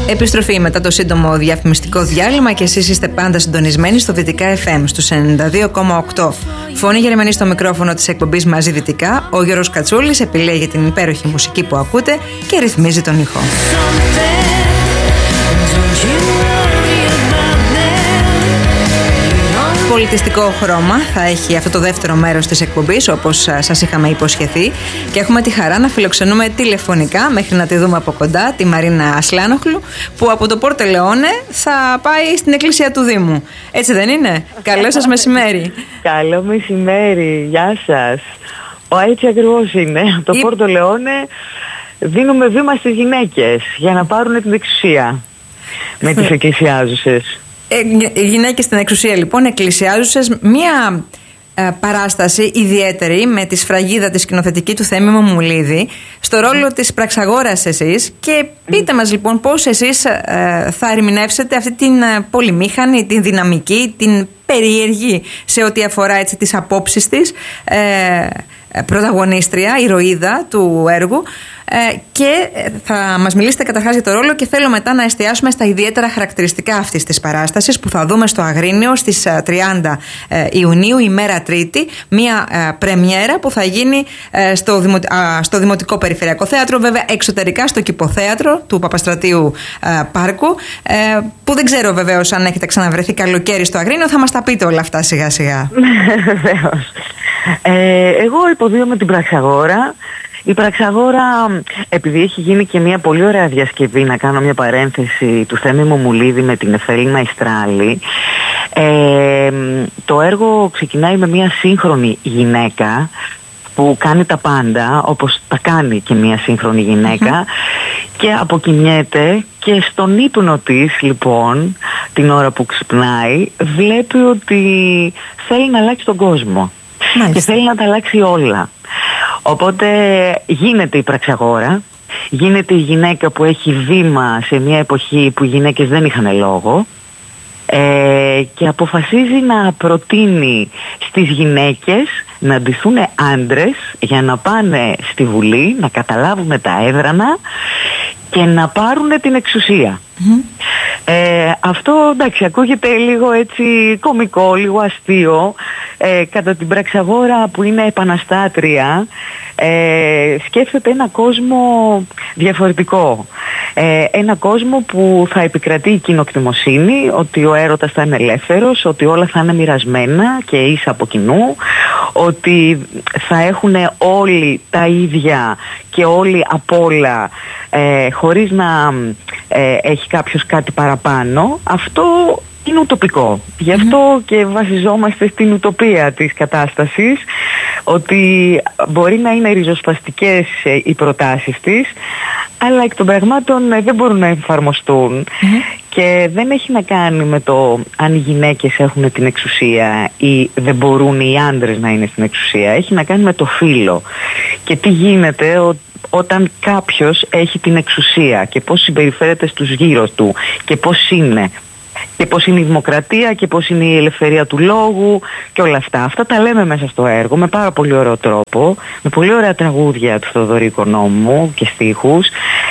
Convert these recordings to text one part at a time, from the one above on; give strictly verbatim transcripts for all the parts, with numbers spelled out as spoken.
Επιστροφή μετά το σύντομο διαφημιστικό διάλειμμα και εσείς είστε πάντα συντονισμένοι στο Δυτικά εφ εμ στους ενενήντα δύο κόμμα οκτώ. Φωνή Γερμανή στο μικρόφωνο της εκπομπής Μαζί Δυτικά. Ο Γιώργος Κατσούλης επιλέγει την υπέροχη μουσική που ακούτε και ρυθμίζει τον ήχο. Πολιτιστικό χρώμα θα έχει αυτό το δεύτερο μέρος της εκπομπής, όπως σας είχαμε υποσχεθεί, και έχουμε τη χαρά να φιλοξενούμε τηλεφωνικά, μέχρι να τη δούμε από κοντά, τη Μαρίνα Ασλάνοχλου, που από το Πόρτε Λεόνε θα πάει στην εκκλησία του Δήμου. Έτσι δεν είναι? Καλό σας μεσημέρι. Καλό μεσημέρι, γεια σας. Ο, έτσι ακριβώς είναι. Από το Η... Πόρτε Λεόνε δίνουμε βήμα στις γυναίκες για να πάρουν την εξουσία με τις εκκλησιάζουσες. Οι γυναίκες στην εξουσία λοιπόν εκκλησιάζουσες μία ε, παράσταση ιδιαίτερη με τη σφραγίδα τη σκηνοθετική του Θέμη Μομουλίδη στο ρόλο mm. της Πραξαγόρας εσείς, και πείτε mm. μας λοιπόν πώς εσείς ε, θα ερμηνεύσετε αυτή την ε, πολυμήχανη, την δυναμική, την περίεργη σε ό,τι αφορά έτσι τις απόψεις της ε, πρωταγωνίστρια, ηρωίδα του έργου, ε, και θα μας μιλήσετε καταρχάς για το ρόλο, και θέλω μετά να εστιάσουμε στα ιδιαίτερα χαρακτηριστικά αυτής της παράστασης που θα δούμε στο Αγρίνιο στις τριάντα Ιουνίου, ημέρα Τρίτη, μια ε, πρεμιέρα που θα γίνει ε, στο, Δημο, α, στο Δημοτικό Περιφερειακό Θέατρο, βέβαια εξωτερικά στο Κηποθέατρο του Παπαστρατείου ε, Πάρκου, ε, που δεν ξέρω βεβαίως αν έχετε ξαναβρεθεί καλοκαίρι στο Αγρίνιο, θα μας τα πείτε όλα αυτά σιγά σιγά. Βεβαίως. Ε, εγώ υποδίωμαι την Πραξαγόρα. Η Πραξαγόρα, επειδή έχει γίνει και μια πολύ ωραία διασκευή, να κάνω μια παρένθεση, του Θέμη Μομουλίδη με την Εφελίνα Ιστράλη, ε, το έργο ξεκινάει με μια σύγχρονη γυναίκα που κάνει τα πάντα, όπως τα κάνει και μια σύγχρονη γυναίκα, mm-hmm. και αποκοιμιέται, και στον ύπνο της λοιπόν, την ώρα που ξυπνάει, βλέπει ότι θέλει να αλλάξει τον κόσμο. Μάλιστα. Και θέλει να τα αλλάξει όλα. Οπότε γίνεται η Πραξαγόρα, γίνεται η γυναίκα που έχει βήμα σε μια εποχή που οι γυναίκες δεν είχαν λόγο, ε, και αποφασίζει να προτείνει στις γυναίκες να ντυθούν άντρες για να πάνε στη Βουλή, να καταλάβουν τα έδρανα και να πάρουν την εξουσία. Mm-hmm. Ε, αυτό εντάξει ακούγεται λίγο έτσι κωμικό, λίγο αστείο. Ε, κατά την Πραξαγόρα που είναι επαναστάτρια, ε, σκέφτεται ένα κόσμο διαφορετικό. Ε, ένα κόσμο που θα επικρατεί η κοινοκτημοσύνη, ότι ο έρωτας θα είναι ελεύθερος, ότι όλα θα είναι μοιρασμένα και ίσα από κοινού, ότι θα έχουν όλοι τα ίδια και όλοι απ' όλα, ε, χωρίς να ε, έχει κάποιος κάτι παραπάνω. Αυτό είναι ουτοπικό. Γι' αυτό mm-hmm. και βασιζόμαστε στην ουτοπία της κατάστασης, ότι μπορεί να είναι ριζοσπαστικές ε, οι προτάσεις της, αλλά εκ των πραγμάτων ε, δεν μπορούν να εφαρμοστούν. Mm-hmm. Και δεν έχει να κάνει με το αν οι γυναίκες έχουν την εξουσία ή δεν μπορούν οι άντρες να είναι στην εξουσία. Έχει να κάνει με το φύλο και τι γίνεται ο, όταν κάποιος έχει την εξουσία και πώς συμπεριφέρεται στους γύρω του και πώς είναι. Και πώς είναι η δημοκρατία και πώς είναι η ελευθερία του λόγου και όλα αυτά. Αυτά τα λέμε μέσα στο έργο με πάρα πολύ ωραίο τρόπο, με πολύ ωραία τραγούδια του Θοδωρή Οικονόμου και στίχους,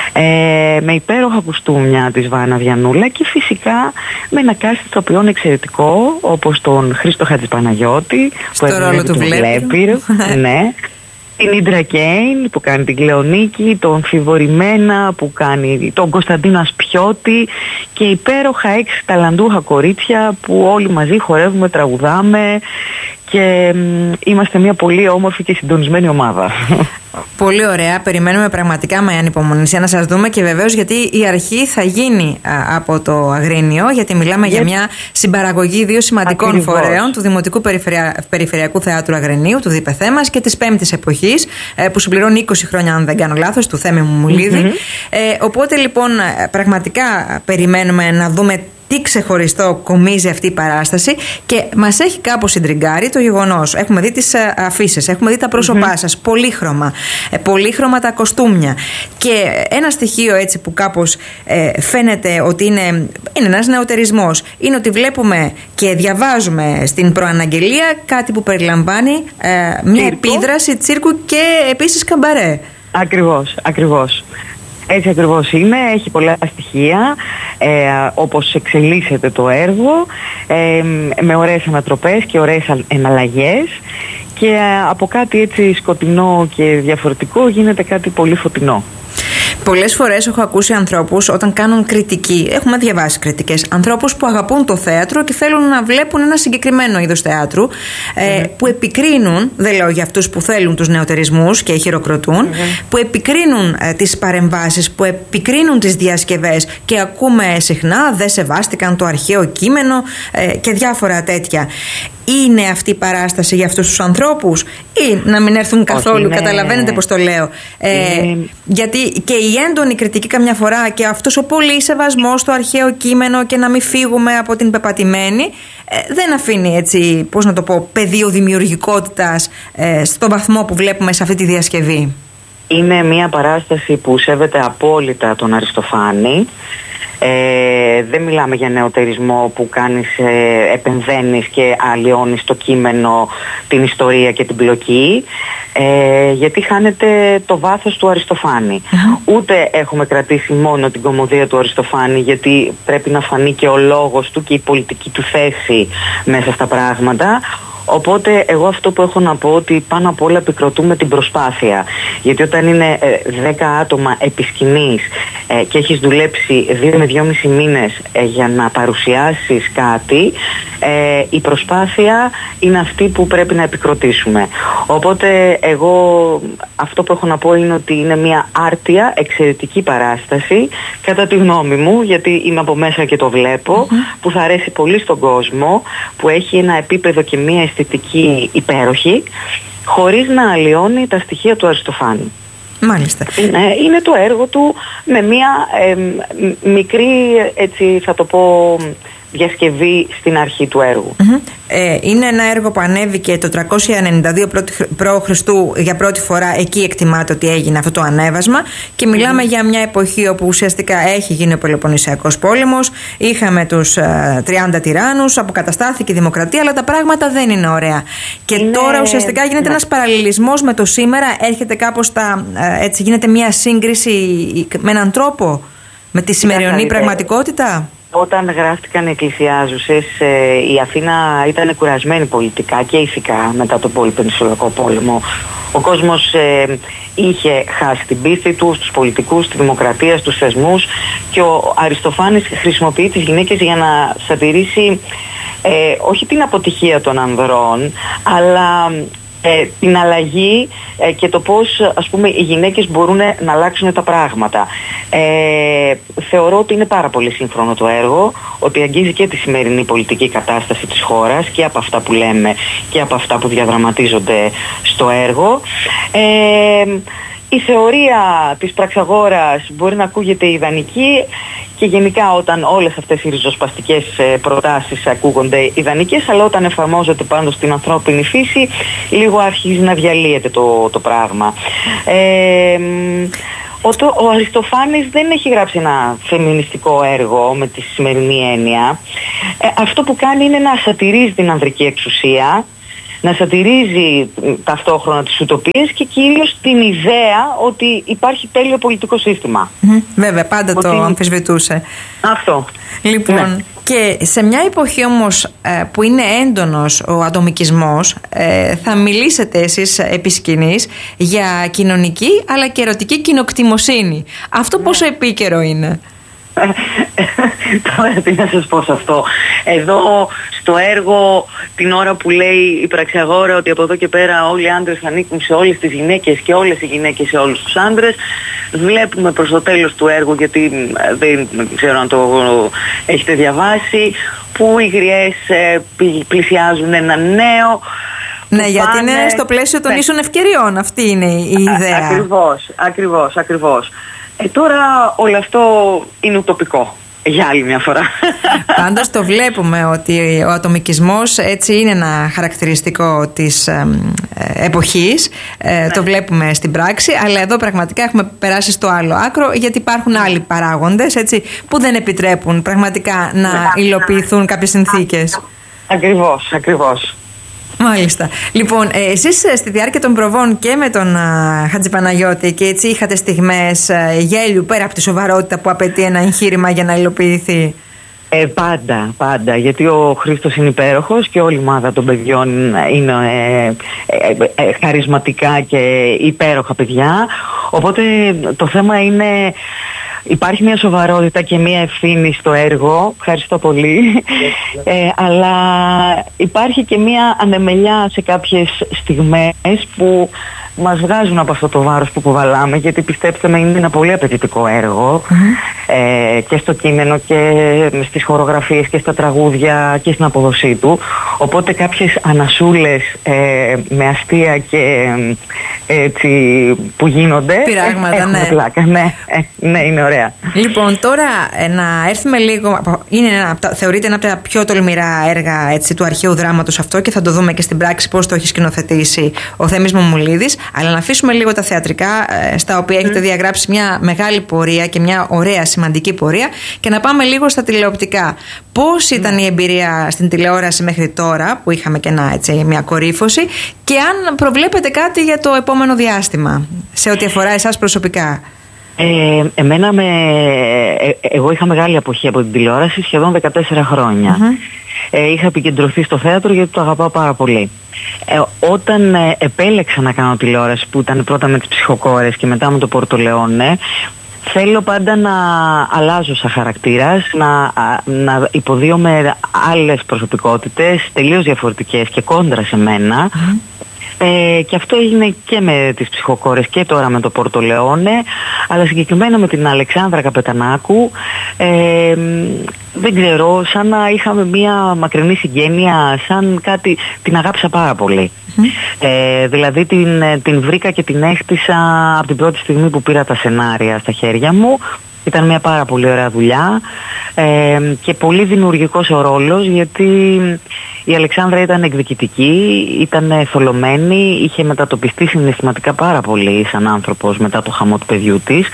ε, με υπέροχα κουστούμια της Βάνα Διανούλα και φυσικά με ένα cast ηθοποιών εξαιρετικό, όπως τον Χρήστο Χατζηπαναγιώτη στο που ρόλο του Βλέπυρ, ναι. Την Ίντρα Κέιν που κάνει την Κλεονίκη, τον Φιβορημένα που κάνει τον Κωνσταντίνο Ασπιώτη και υπέροχα έξι ταλαντούχα κορίτσια που όλοι μαζί χορεύουμε, τραγουδάμε και μ, είμαστε μια πολύ όμορφη και συντονισμένη ομάδα. Πολύ ωραία. Περιμένουμε πραγματικά με ανυπομονησία να σας δούμε και βεβαίως γιατί η αρχή θα γίνει α, από το Αγρίνιο, γιατί μιλάμε για, για μια συμπαραγωγή δύο σημαντικών Ακριβώς. φορέων του Δημοτικού Περιφερεια... Περιφερειακού Θεάτρου Αγρινίου, του ΔΠΘ μας και της Πέμπτης Εποχής, ε, που συμπληρώνει είκοσι χρόνια, αν δεν κάνω λάθος, του Θέμη Μομουλίδη. Mm-hmm. Ε, οπότε λοιπόν πραγματικά περιμένουμε να δούμε τι ξεχωριστό κομίζει αυτή η παράσταση και μας έχει κάπως συντριγκάρει το γεγονός. Έχουμε δει τις αφίσες, έχουμε δει τα πρόσωπά mm-hmm. σας, πολύχρωμα, πολύχρωμα τα κοστούμια. Και ένα στοιχείο έτσι που κάπως ε, φαίνεται ότι είναι, είναι ένας νεωτερισμός, είναι ότι βλέπουμε και διαβάζουμε στην προαναγγελία κάτι που περιλαμβάνει ε, μια Τσίρκο. επίδραση τσίρκου και επίσης καμπαρέ. Ακριβώς, ακριβώς. Έτσι ακριβώς είναι, έχει πολλά στοιχεία, ε, όπως εξελίσσεται το έργο, ε, με ωραίες ανατροπές και ωραίες εναλλαγές, και από κάτι έτσι σκοτεινό και διαφορετικό γίνεται κάτι πολύ φωτεινό. Πολλές φορές έχω ακούσει ανθρώπους όταν κάνουν κριτική, έχουμε διαβάσει κριτικές, ανθρώπους που αγαπούν το θέατρο και θέλουν να βλέπουν ένα συγκεκριμένο είδος θεάτρου, mm-hmm. ε, που επικρίνουν, δεν λέω για αυτούς που θέλουν τους νεοτερισμούς και χειροκροτούν, mm-hmm. που επικρίνουν ε, τις παρεμβάσεις, που επικρίνουν τις διασκευές, και ακούμε συχνά δεν σεβάστηκαν το αρχαίο κείμενο ε, και διάφορα τέτοια. Είναι αυτή η παράσταση για αυτούς τους ανθρώπους ή να μην έρθουν καθόλου? Όχι, ναι. Καταλαβαίνετε πώς το λέω. Ε, ναι. Γιατί και η έντονη κριτική καμιά φορά και αυτός ο πολύ σεβασμός στο αρχαίο κείμενο και να μην φύγουμε από την πεπατημένη, ε, δεν αφήνει, έτσι, πώς να το πω, πεδίο δημιουργικότητας ε, στον βαθμό που βλέπουμε σε αυτή τη διασκευή. Είναι μια παράσταση που σέβεται απόλυτα τον Αριστοφάνη. Ε, δεν μιλάμε για νεοτερισμό που κάνεις, ε, επεμβαίνεις και αλλοιώνεις το κείμενο, την ιστορία και την πλοκή, ε, γιατί χάνεται το βάθος του Αριστοφάνη. Mm-hmm. Ούτε έχουμε κρατήσει μόνο την κωμωδία του Αριστοφάνη, γιατί πρέπει να φανεί και ο λόγος του και η πολιτική του θέση μέσα στα πράγματα. Οπότε εγώ αυτό που έχω να πω, ότι πάνω απ' όλα επικροτούμε την προσπάθεια. Γιατί όταν είναι δέκα άτομα επί σκηνής ε, και έχεις δουλέψει δύο με δυόμισι μήνες ε, για να παρουσιάσεις κάτι, ε, η προσπάθεια είναι αυτή που πρέπει να επικροτήσουμε. Οπότε εγώ αυτό που έχω να πω είναι ότι είναι μια άρτια, εξαιρετική παράσταση, κατά τη γνώμη μου, γιατί είμαι από μέσα και το βλέπω, mm-hmm. που θα αρέσει πολύ στον κόσμο, που έχει ένα επίπεδο και μια αισθητική υπέροχη, χωρίς να αλλοιώνει τα στοιχεία του Αριστοφάνη. Μάλιστα. Είναι, είναι το έργο του με μια ε, μικρή, έτσι θα το πω, διασκευή στην αρχή του έργου. Mm-hmm. Ε, είναι ένα έργο που ανέβηκε το τριακόσια ενενήντα δύο π.Χ. για πρώτη φορά. Εκεί εκτιμάται ότι έγινε αυτό το ανέβασμα, και μιλάμε mm-hmm. για μια εποχή όπου ουσιαστικά έχει γίνει ο Πελοποννησιακός πόλεμος, είχαμε τους ε, τριάντα τυράννους, αποκαταστάθηκε η δημοκρατία, αλλά τα πράγματα δεν είναι ωραία. Και είναι... τώρα ουσιαστικά γίνεται ναι. ένας παραλληλισμός με το σήμερα, έρχεται κάπως τα, ε, έτσι γίνεται μια σύγκριση με έναν τρόπο με τη σημερινή πραγματικότητα. Όταν γράφτηκαν οι εκκλησιάζουσες, η Αθήνα ήταν κουρασμένη πολιτικά και ηθικά μετά τον Πολυπεννησιακό πόλεμο. Ο κόσμος ε, είχε χάσει την πίστη του στους πολιτικούς, στη δημοκρατία, στους θεσμούς, και ο Αριστοφάνης χρησιμοποιεί τις γυναίκες για να σατηρήσει ε, όχι την αποτυχία των ανδρών, αλλά Ε, την αλλαγή ε, και το πώς, ας πούμε, οι γυναίκες μπορούν να αλλάξουν τα πράγματα. Ε, θεωρώ ότι είναι πάρα πολύ σύγχρονο το έργο, ότι αγγίζει και τη σημερινή πολιτική κατάσταση της χώρας, και από αυτά που λέμε και από αυτά που διαδραματίζονται στο έργο. Ε, η θεωρία της Πραξαγόρας μπορεί να ακούγεται ιδανική, και γενικά όταν όλες αυτές οι ριζοσπαστικές προτάσεις ακούγονται ιδανικές, αλλά όταν εφαρμόζεται πάνω στην ανθρώπινη φύση, λίγο αρχίζει να διαλύεται το, το πράγμα. Ε, ο, το, ο Αριστοφάνης δεν έχει γράψει ένα φεμινιστικό έργο με τη σημερινή έννοια. Ε, αυτό που κάνει είναι να σατηρίζει την ανδρική εξουσία, να σατηρίζει ταυτόχρονα τις ουτοπίες και κυρίως την ιδέα ότι υπάρχει τέλειο πολιτικό σύστημα. Mm, βέβαια, πάντα ότι... το αμφισβητούσε. Αυτό. Λοιπόν, ναι. Και σε μια εποχή όμως που είναι έντονος ο ατομικισμός, θα μιλήσετε εσείς επί σκηνής για κοινωνική αλλά και ερωτική κοινοκτημοσύνη. Αυτό ναι. πόσο επίκαιρο είναι? Τώρα τι να σας πω σε αυτό. Εδώ στο έργο, την ώρα που λέει η Πραξαγόρα ότι από εδώ και πέρα όλοι οι άντρες ανήκουν σε όλες τις γυναίκες και όλες οι γυναίκες σε όλους τους άντρες, βλέπουμε προς το τέλος του έργου, γιατί δεν ξέρω αν το έχετε διαβάσει, που οι γριές πλησιάζουν ένα νέο. Ναι, γιατί πάνε... είναι στο πλαίσιο των ναι. ίσων ευκαιριών. Αυτή είναι η ιδέα. Α, ακριβώς, ακριβώς, ακριβώς. Ε, τώρα όλο αυτό είναι ουτοπικό για άλλη μια φορά. Πάντως το βλέπουμε ότι ο ατομικισμός έτσι είναι ένα χαρακτηριστικό της ε, ε, εποχής. ε, ναι. Το βλέπουμε στην πράξη, αλλά εδώ πραγματικά έχουμε περάσει στο άλλο άκρο, γιατί υπάρχουν άλλοι παράγοντες, έτσι, που δεν επιτρέπουν πραγματικά να υλοποιηθούν κάποιες συνθήκες. Ακριβώς, ακριβώς. Μάλιστα. Λοιπόν, ε, εσείς στη διάρκεια των προβών και με τον α, Χατζηπαναγιώτη και έτσι είχατε στιγμές α, γέλιου πέρα από τη σοβαρότητα που απαιτεί ένα εγχείρημα για να υλοποιηθεί? Ε, πάντα, πάντα, γιατί ο Χρήστος είναι υπέροχος και όλη η ομάδα των παιδιών είναι ε, ε, ε, χαρισματικά και υπέροχα παιδιά, οπότε το θέμα είναι υπάρχει μια σοβαρότητα και μια ευθύνη στο έργο, ευχαριστώ πολύ, ε, αλλά υπάρχει και μια ανεμελιά σε κάποιες στιγμές που μας βγάζουν από αυτό το βάρος που κουβαλάμε, γιατί πιστέψτε με είναι ένα πολύ απαιτητικό έργο mm-hmm. ε, και στο κείμενο και στις χορογραφίες και στα τραγούδια και στην αποδοσή του, οπότε κάποιες ανασούλες ε, με αστεία και ε, έτσι που γίνονται πειράγματα, ναι. πλάκα, ναι, ε, ναι, είναι ωραία. Λοιπόν, τώρα ε, να έρθουμε λίγο, είναι ένα, θεωρείται ένα από τα πιο τολμηρά έργα έτσι, του αρχαίου δράματος αυτό και θα το δούμε και στην πράξη πώς το έχει σκηνοθετήσει ο Θέμης Μομουλίδης. Αλλά να αφήσουμε λίγο τα θεατρικά, στα οποία έχετε διαγράψει μια μεγάλη πορεία και μια ωραία σημαντική πορεία, και να πάμε λίγο στα τηλεοπτικά. Πώς ήταν η εμπειρία στην τηλεόραση μέχρι τώρα, που είχαμε και ένα, έτσι, μια κορύφωση, και αν προβλέπετε κάτι για το επόμενο διάστημα, σε ό,τι αφορά εσάς προσωπικά? Ε, εμένα με, ε, εγώ είχα μεγάλη αποχή από την τηλεόραση, σχεδόν δεκατέσσερα χρόνια. Mm-hmm. Ε, είχα επικεντρωθεί στο θέατρο γιατί το αγαπάω πάρα πολύ. Ε, όταν ε, επέλεξα να κάνω τηλεόραση, που ήταν πρώτα με τις Ψυχοκόρες και μετά με το Πορτολεόνε, θέλω πάντα να αλλάζω σαν χαρακτήρας, να, να υποδίωμαι άλλες προσωπικότητες τελείως διαφορετικές και κόντρα σε μένα. Mm-hmm. Ε, και αυτό έγινε και με τις Ψυχοκόρες και τώρα με το Πορτολεόνε, αλλά συγκεκριμένα με την Αλεξάνδρα Καπετανάκου, ε, δεν ξέρω, σαν να είχαμε μια μακρινή συγγένεια, σαν κάτι, την αγάπησα πάρα πολύ. Mm. Ε, δηλαδή την, την βρήκα και την έκτισα από την πρώτη στιγμή που πήρα τα σενάρια στα χέρια μου. Ήταν μια πάρα πολύ ωραία δουλειά ε, και πολύ δημιουργικός ο ρόλος, γιατί η Αλεξάνδρα ήταν εκδικητική, ήταν θολωμένη, είχε μετατοπιστεί συναισθηματικά πάρα πολύ σαν άνθρωπος μετά το χαμό του παιδιού της.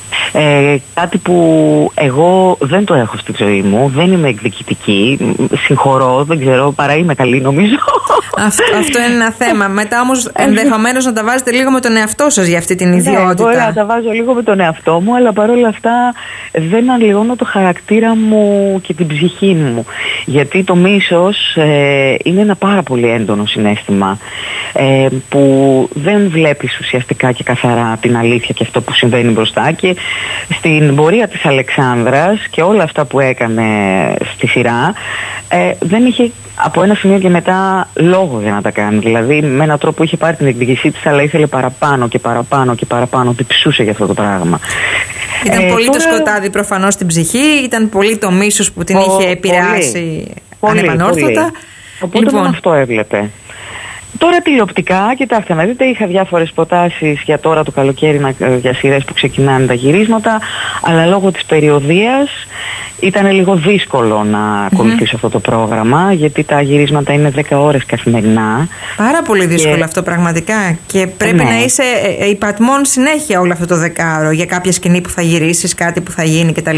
Ε, κάτι που εγώ δεν το έχω στη ζωή μου, δεν είμαι εκδικητική, συγχωρώ, δεν ξέρω, παρά είμαι καλή νομίζω. Αυτό, αυτό είναι ένα θέμα. Μετά όμως ενδεχομένως να τα βάζετε λίγο με τον εαυτό σας για αυτή την ιδιότητα. Ναι, μπορεί να τα βάζω λίγο με τον εαυτό μου, αλλά παρόλα αυτά δεν αλλοιώνω το χαρακτήρα μου και την ψυχή μου. Γιατί το μίσος ε, είναι ένα πάρα πολύ έντονο συναίσθημα ε, που δεν βλέπεις ουσιαστικά και καθαρά την αλήθεια και αυτό που συμβαίνει μπροστά. Και στην πορεία της Αλεξάνδρας και όλα αυτά που έκανε στη σειρά ε, δεν είχε από ένα σημείο και μετά λόγο για να τα κάνει. Δηλαδή με έναν τρόπο είχε πάρει την εκδίκησή της, αλλά ήθελε παραπάνω και παραπάνω και παραπάνω, διψούσε για αυτό το πράγμα. Ήταν ε, πολύ τώρα... το σκοτάδι προφανώς στην ψυχή, ήταν πολύ το μίσος που την Ο, είχε επηρεάσει πολύ, ανεπανόρθωτα. Πολύ. Οπότε λοιπόν αυτό έβλεπε. Τώρα τηλεοπτικά, κοιτάξτε να δείτε, είχα διάφορες προτάσεις για τώρα το καλοκαίρι, για σειρές που ξεκινάνε τα γυρίσματα, αλλά λόγω της περιοδίας ήταν λίγο δύσκολο να mm-hmm. ακολουθήσω αυτό το πρόγραμμα, γιατί τα γυρίσματα είναι δέκα ώρες καθημερινά. Πάρα πολύ δύσκολο και... αυτό πραγματικά, και πρέπει ναι. να είσαι υπατμών συνέχεια όλο αυτό το δεκάωρο για κάποια σκηνή που θα γυρίσεις, κάτι που θα γίνει κτλ.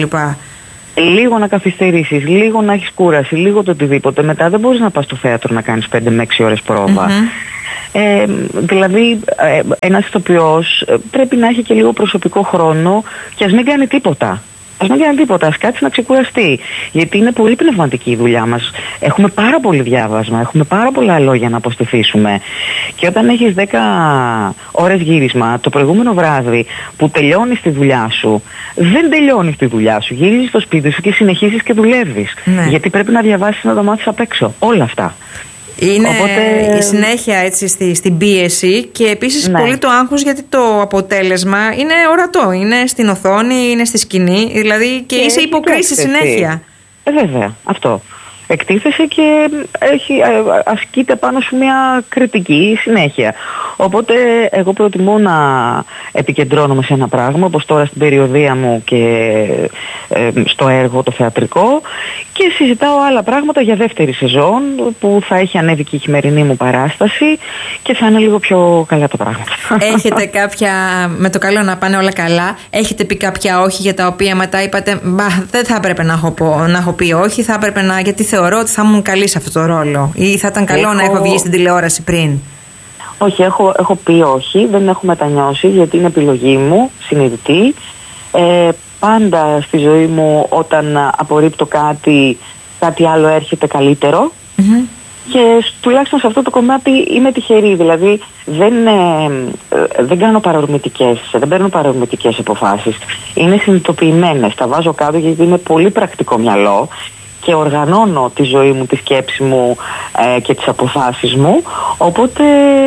Λίγο να καθυστερήσεις, λίγο να έχεις κούραση, λίγο το οτιδήποτε. Μετά δεν μπορείς να πας στο θέατρο να κάνεις πέντε με έξι ώρες πρόβα. Mm-hmm. Ε, δηλαδή ε, ένας ηθοποιός πρέπει να έχει και λίγο προσωπικό χρόνο και ας μην κάνει τίποτα. Ας μην κάνει τίποτα, ας κάτσει να ξεκουραστεί. Γιατί είναι πολύ πνευματική η δουλειά μας. Έχουμε πάρα πολύ διάβασμα, έχουμε πάρα πολλά λόγια να αποστηθήσουμε. Και όταν έχεις δέκα ώρες γύρισμα, το προηγούμενο βράδυ που τελειώνεις τη δουλειά σου, δεν τελειώνεις τη δουλειά σου. Γυρίζεις στο σπίτι σου και συνεχίζεις και δουλεύεις. Ναι. Γιατί πρέπει να διαβάσεις, να το μάθεις απ' έξω. Όλα αυτά. Είναι Οπότε... η συνέχεια έτσι στη, στην πίεση και επίσης ναι. πολύ το άγχος, γιατί το αποτέλεσμα είναι ορατό. Είναι στην οθόνη, είναι στη σκηνή, δηλαδή και, και είσαι υποκρίση συνέχεια. Ε, βέβαια, αυτό. Εκτίθεσαι και έχει, ασκείται πάνω σου μια κριτική συνέχεια. Οπότε εγώ προτιμώ να επικεντρώνομαι σε ένα πράγμα, όπως τώρα στην περιοδία μου και ε, στο έργο το θεατρικό, και συζητάω άλλα πράγματα για δεύτερη σεζόν που θα έχει ανέβει και η χειμερινή μου παράσταση και θα είναι λίγο πιο καλά τα πράγματα. Έχετε κάποια, με το καλό να πάνε όλα καλά, έχετε πει κάποια όχι για τα οποία μετά είπατε μπα, δεν θα έπρεπε να έχω, πω, να έχω πει όχι, θα έπρεπε να, γιατί θεωρώ ότι θα ήμουν καλή σε αυτό το ρόλο, ή θα ήταν καλό έχω... να έχω βγει στην τηλεόραση πριν? Όχι, έχω, έχω πει όχι, δεν έχω μετανιώσει, γιατί είναι επιλογή μου, συνειδητή. Ε, πάντα στη ζωή μου όταν απορρίπτω κάτι, κάτι άλλο έρχεται καλύτερο. Mm-hmm. Και τουλάχιστον σε αυτό το κομμάτι είμαι τυχερή, δηλαδή δεν, ε, δεν κάνω παρορμητικές, δεν παίρνω παρορμητικές αποφάσεις. Είναι συνειδητοποιημένες, τα βάζω κάτω γιατί είναι πολύ πρακτικό μυαλό και οργανώνω τη ζωή μου, τη σκέψη μου ε, και τις αποφάσεις μου. Οπότε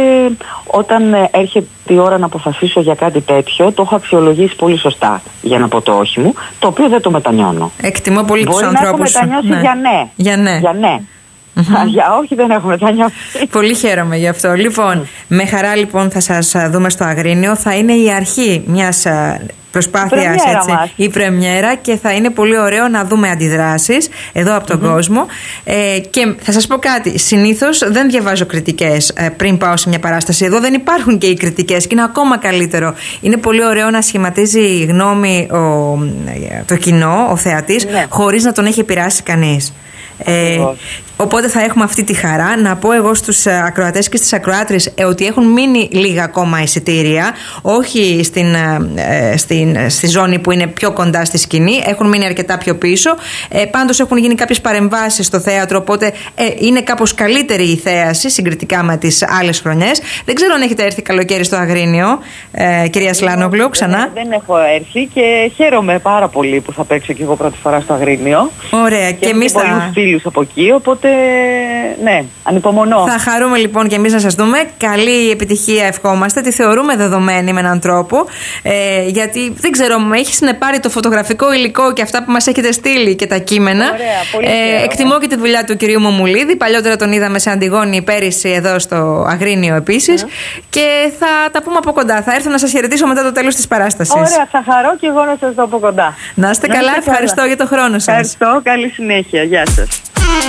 όταν ε, έρχεται η ώρα να αποφασίσω για κάτι τέτοιο, το έχω αξιολογήσει πολύ σωστά για να πω το όχι μου, το οποίο δεν το μετανιώνω. Εκτιμώ πολύ τους ανθρώπους. Μπορεί να έχω μετανιώσει ναι. για ναι. Για ναι. Για ναι. Mm-hmm. Για όχι, δεν έχουμε μετανιώσει. Πολύ χαίρομαι γι' αυτό. Λοιπόν, mm. με χαρά λοιπόν θα σας δούμε στο Αγρίνιο. Θα είναι η αρχή μιας προσπάθειας, η έτσι, η πρεμιέρα, και θα είναι πολύ ωραίο να δούμε αντιδράσεις εδώ από τον mm-hmm. κόσμο. Ε, και θα σας πω κάτι. Συνήθως δεν διαβάζω κριτικές ε, πριν πάω σε μια παράσταση. Εδώ δεν υπάρχουν και οι κριτικές και είναι ακόμα καλύτερο. Είναι πολύ ωραίο να σχηματίζει γνώμη ο, το κοινό, ο θεατής, mm-hmm. χωρίς να τον έχει επηρεάσει κανείς. Ε, οπότε θα έχουμε αυτή τη χαρά. Να πω εγώ στους ακροατές και στις ακροάτρες ε, ότι έχουν μείνει λίγα ακόμα εισιτήρια, όχι στην, ε, στην, στη ζώνη που είναι πιο κοντά στη σκηνή, έχουν μείνει αρκετά πιο πίσω. ε, Πάντως έχουν γίνει κάποιες παρεμβάσεις στο θέατρο, οπότε ε, είναι κάπως καλύτερη η θέαση συγκριτικά με τις άλλες χρονιές. Δεν ξέρω αν έχετε έρθει καλοκαίρι στο Αγρίνιο, ε, κυρία Σλάνογλου, ξανά? Δεν, δεν έχω έρθει και χαίρομαι πάρα πολύ που θα παίξω και εγώ πρώτη φορά στο Αγρίνιο. Ωραία, και, και εμείς θα... πολλούς φίλους από εκεί, οπότε ναι, ανυπομονώ. Θα χαρούμε λοιπόν και εμείς να σας δούμε. Καλή επιτυχία ευχόμαστε. Τη θεωρούμε δεδομένη με έναν τρόπο, ε, γιατί δεν ξέρω, με έχει συνεπάρει το φωτογραφικό υλικό και αυτά που μας έχετε στείλει και τα κείμενα. Ωραία, πολύ ε, εκτιμώ και τη δουλειά του κυρίου Μομουλίδη. Παλιότερα τον είδαμε σε Αντιγόνη, πέρυσι εδώ στο Αγρίνιο επίσης. Mm. Και θα τα πούμε από κοντά. Θα έρθω να σας χαιρετήσω μετά το τέλος της παράστασης. Ωραία, θα χαρώ και εγώ να σας δω από κοντά. Να είστε να καλά, είστε ευχαριστώ καλά. για το χρόνο σας. Ευχαριστώ, καλή συνέχεια. Γεια σας.